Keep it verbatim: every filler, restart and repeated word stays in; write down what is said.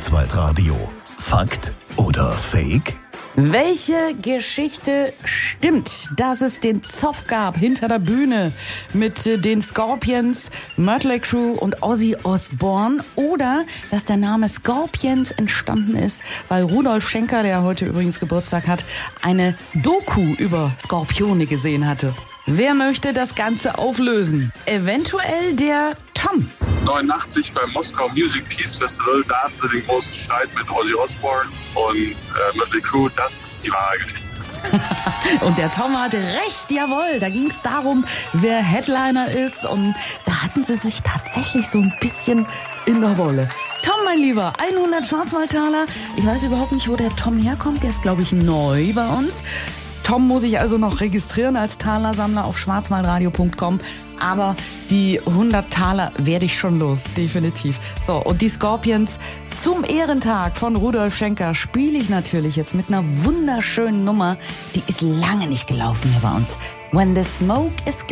Schwarzwaldradio. Fakt oder Fake? Welche Geschichte stimmt, dass es den Zoff gab hinter der Bühne mit den Scorpions, Mötley Crüe und Ozzy Osbourne, oder dass der Name Scorpions entstanden ist, weil Rudolf Schenker, der heute übrigens Geburtstag hat, eine Doku über Skorpione gesehen hatte? Wer möchte das Ganze auflösen? Eventuell der Tom. neunundachtzig beim Moskau Music Peace Festival, da hatten sie den großen Streit mit Ozzy Osbourne und äh, Mötley Crüe. Das ist die wahre Geschichte. Und der Tom hatte recht, jawohl. Da ging es darum, wer Headliner ist, und da hatten sie sich tatsächlich so ein bisschen in der Wolle. Tom, mein Lieber, hundert Schwarzwaldtaler. Ich weiß überhaupt nicht, wo der Tom herkommt. Der ist, glaube ich, neu bei uns. Tom muss ich also noch registrieren als Talersammler auf schwarzwaldradio punkt com. Aber die hundert Taler werde ich schon los, definitiv. So, und die Scorpions zum Ehrentag von Rudolf Schenker spiele ich natürlich jetzt mit einer wunderschönen Nummer. Die ist lange nicht gelaufen hier bei uns. When the smoke is